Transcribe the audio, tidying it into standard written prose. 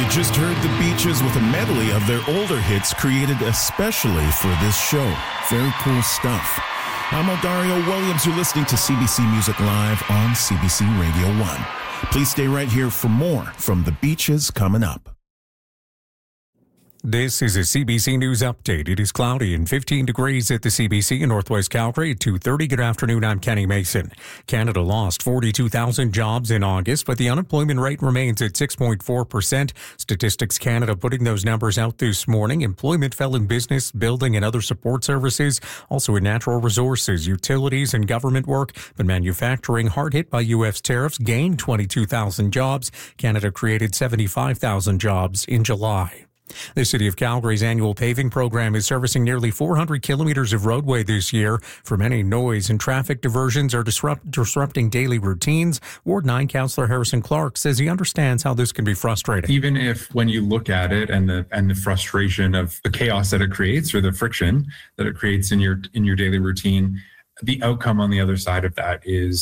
Just heard the Beaches with a medley of their older hits created especially for this show. Very cool stuff. I'm Odario Williams. You're listening to CBC Music Live on CBC Radio 1. Please stay right here for more from the Beaches coming up. This is a CBC News Update. It is cloudy and 15 degrees at the CBC in Northwest Calgary at 2:30. Good afternoon, I'm Kenny Mason. Canada lost 42,000 jobs in August, but the unemployment rate remains at 6.4%. Statistics Canada putting those numbers out this morning. Employment fell in business, building, and other support services, also in natural resources, utilities, and government work. But manufacturing, hard hit by U.S. tariffs, gained 22,000 jobs. Canada created 75,000 jobs in July. The City of Calgary's annual paving program is servicing nearly 400 kilometers of roadway this year. For many, noise and traffic diversions are disrupting daily routines. Ward 9 Councillor Harrison Clark says he understands how this can be frustrating. Even if when you look at it and the frustration of the chaos that it creates or the friction that it creates in your daily routine, the outcome on the other side of that is